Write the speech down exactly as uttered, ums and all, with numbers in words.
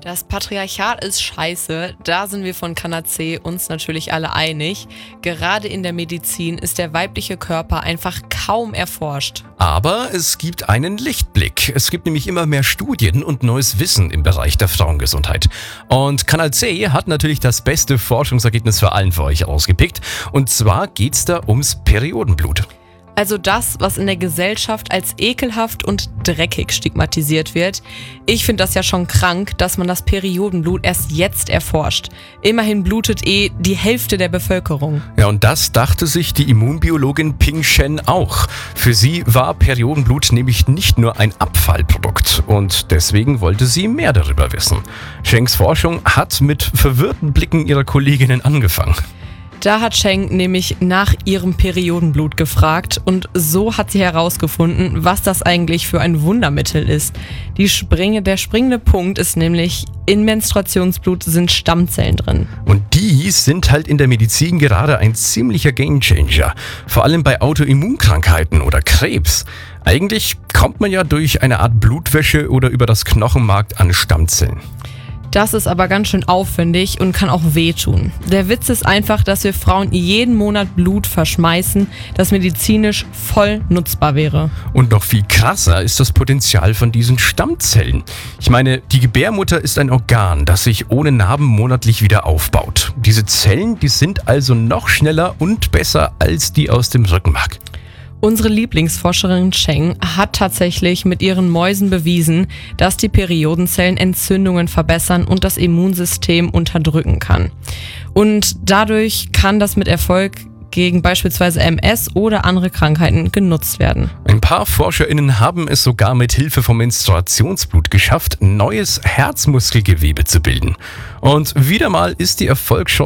Das Patriarchat ist scheiße, da sind wir von Kanal-C uns natürlich alle einig. Gerade in der Medizin ist der weibliche Körper einfach kaum erforscht. Aber es gibt einen Lichtblick. Es gibt nämlich immer mehr Studien und neues Wissen im Bereich der Frauengesundheit. Und Kanal-C hat natürlich das beste Forschungsergebnis für allen für euch ausgepickt. Und zwar geht's da ums Periodenblut. Also das, was in der Gesellschaft als ekelhaft und dreckig stigmatisiert wird. Ich finde das ja schon krank, dass man das Periodenblut erst jetzt erforscht. Immerhin blutet eh die Hälfte der Bevölkerung. Ja, und das dachte sich die Immunbiologin Ping Shen auch. Für sie war Periodenblut nämlich nicht nur ein Abfallprodukt und deswegen wollte sie mehr darüber wissen. Shengs Forschung hat mit verwirrten Blicken ihrer Kolleginnen angefangen. Da hat Sheng nämlich nach ihrem Periodenblut gefragt und so hat sie herausgefunden, was das eigentlich für ein Wundermittel ist. Die Springe, der springende Punkt ist nämlich, in Menstruationsblut sind Stammzellen drin. Und die sind halt in der Medizin gerade ein ziemlicher Gamechanger. Vor allem bei Autoimmunkrankheiten oder Krebs. Eigentlich kommt man ja durch eine Art Blutwäsche oder über das Knochenmark an Stammzellen. Das ist aber ganz schön aufwendig und kann auch wehtun. Der Witz ist einfach, dass wir Frauen jeden Monat Blut verschmeißen, das medizinisch voll nutzbar wäre. Und noch viel krasser ist das Potenzial von diesen Stammzellen. Ich meine, die Gebärmutter ist ein Organ, das sich ohne Narben monatlich wieder aufbaut. Diese Zellen, die sind also noch schneller und besser als die aus dem Rückenmark. Unsere Lieblingsforscherin Sheng hat tatsächlich mit ihren Mäusen bewiesen, dass die Periodenzellen Entzündungen verbessern und das Immunsystem unterdrücken kann. Und dadurch kann das mit Erfolg gegen beispielsweise M S oder andere Krankheiten genutzt werden. Ein paar ForscherInnen haben es sogar mit Hilfe vom Menstruationsblut geschafft, neues Herzmuskelgewebe zu bilden. Und wieder mal ist die Erfolgschance